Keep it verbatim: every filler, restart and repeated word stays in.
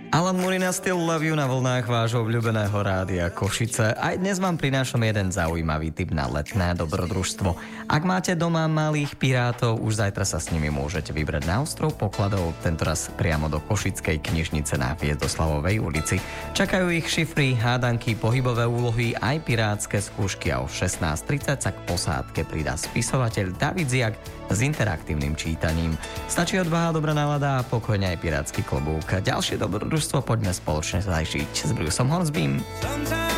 Alan Murina Still Love You na vlnách vášho obľúbeného rádia Košice. Aj dnes vám prinášam jeden zaujímavý tip na letné dobrodružstvo. Ak máte doma malých pirátov, už zajtra sa s nimi môžete vybrať na ostrov pokladov, tentoraz priamo do Košickej knižnice na Hviezdoslavovej ulici. Čakajú ich šifry, hádanky, pohybové úlohy, aj pirátske skúšky a o šestnásť tridsať sa k posádke pridá spisovateľ David Ziak s interaktívnym čítaním. Stačí odvaha, dobrá nálada a pokojne aj pirátsky klobúk. Ďalšie dobrodružstvo poďme spoločne zažiť s Bruceom Hornsbym.